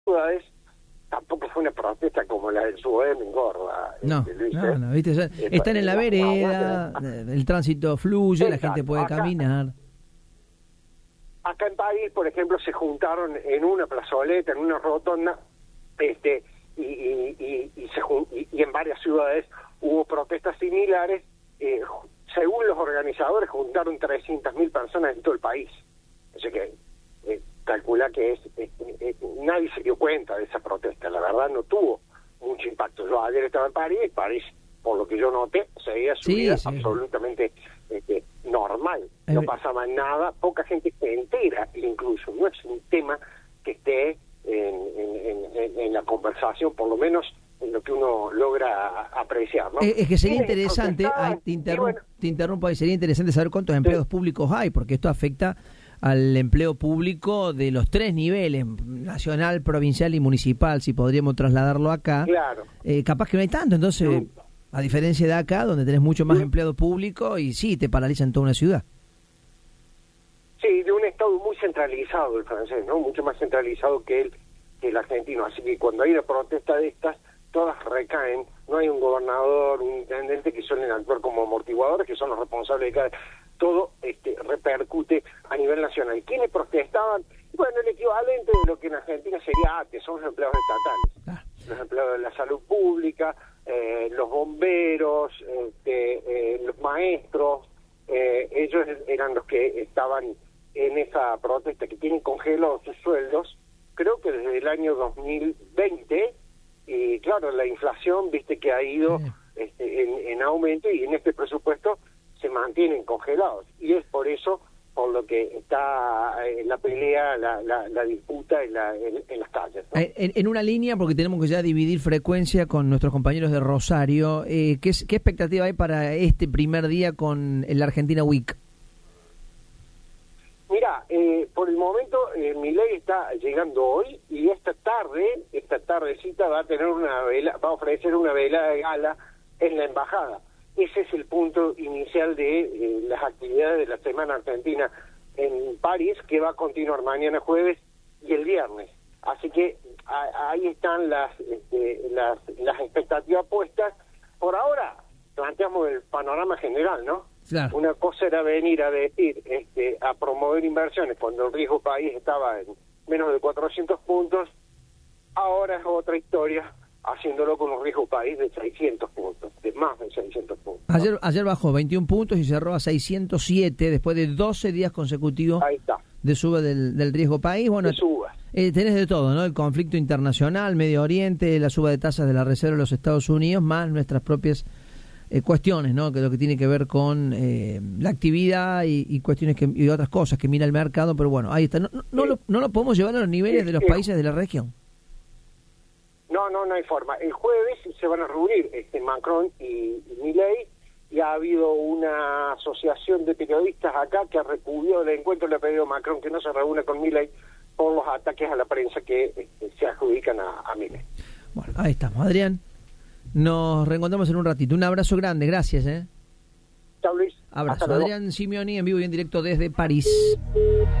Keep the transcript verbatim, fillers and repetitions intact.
ciudades tampoco fue una protesta como la del S U E M en Córdoba. No, este, Luis, no, ¿eh? no, ¿viste? Ya están en la vereda, el tránsito fluye, Exacto. la gente puede Acá, caminar. Acá en París, por ejemplo, se juntaron en una plazoleta, en una rotonda, este y, y, y, y, se, y, y en varias ciudades hubo protestas similares. Eh, según los organizadores, juntaron trescientas mil personas en todo el país. Así que eh, calcula que es eh, eh, nadie se dio cuenta de esa protesta. La verdad no tuvo mucho impacto. Yo ayer estaba en París, París, por lo que yo noté, seguía su Sí, vida sí. absolutamente este, normal. No Eh, pasaba nada, poca gente se entera incluso. No es un tema que esté en, en, en, en la conversación, por lo menos en lo que uno logra apreciar, ¿no? Es, es que sería Quienes interesante, protestaban, ay, te, y interrumpo, bueno, te interrumpo ahí, sería interesante saber cuántos empleos Sí. públicos hay, porque esto afecta al empleo público de los tres niveles, nacional, provincial y municipal, si podríamos trasladarlo acá. Claro. Eh, capaz que no hay tanto, entonces, Sí. a diferencia de acá, donde tenés mucho más Sí. empleado público y sí, te paralizan toda una ciudad. Sí, de un Estado muy centralizado el francés, ¿no? Mucho más centralizado que el, que el argentino. Así que cuando hay una protesta de estas, todas recaen. No hay un gobernador, un intendente que suelen actuar como amortiguadores, que son los responsables de cada... Todo este, repercute a nivel nacional. ¿Quiénes protestaban? Bueno, el equivalente de lo que en Argentina sería A T E, son los empleados estatales. Ah. Los empleados de la salud pública, eh, los bomberos, este, eh, los maestros, eh, ellos eran los que estaban en esa protesta, que tienen congelados sus sueldos, creo que desde el año dos mil veinte, y claro, la inflación, viste que ha ido Sí. este, en, en aumento, y en este presupuesto se mantienen congelados, y es por eso por lo que está eh, la pelea, la, la, la disputa en, la, en, en las calles, ¿no? En, en una línea, porque tenemos que ya dividir frecuencia con nuestros compañeros de Rosario, eh, ¿qué, es- ¿qué expectativa hay para este primer día con el Argentina Week? Mira, eh, por el momento eh, Milei está llegando hoy, y esta tarde, esta tardecita va a tener una vela, va a ofrecer una velada de gala en la embajada. Ese es el punto inicial de eh, las actividades de la Semana Argentina en París, que va a continuar mañana jueves y el viernes. Así que a, ahí están las, este, las las expectativas puestas. Por ahora planteamos el panorama general, ¿no? Claro. Una cosa era venir a decir, este, a promover inversiones cuando el riesgo país estaba en menos de cuatrocientos puntos. Ahora es otra historia, haciéndolo con un riesgo país de seiscientos puntos, de más de seiscientos puntos. Ayer, ayer bajó veintiún puntos y cerró a seiscientos siete después de doce días consecutivos Ahí está, de suba del, del riesgo país. Bueno, de subas. eh, tenés de todo, ¿no? El conflicto internacional, Medio Oriente, la suba de tasas de la Reserva de los Estados Unidos, más nuestras propias eh, cuestiones, ¿no? Que lo que tiene que ver con eh, la actividad y, y cuestiones que y otras cosas que mira el mercado, pero bueno, ahí está. No, no, no, Sí. lo, no lo podemos llevar a los niveles Sí, de los sí. países de la región. No, no, no hay forma. El jueves se van a reunir este Macron y, y Milei, y ha habido una asociación de periodistas acá que ha repudiado el encuentro, le ha pedido a Macron que no se reúna con Milei por los ataques a la prensa que este, se adjudican a, a Milei. Bueno, ahí estamos, Adrián. Nos reencontramos en un ratito. Un abrazo grande, gracias, ¿eh? Chao, Luis. Abrazo. Hasta luego. Adrián Simeoni en vivo y en directo desde París.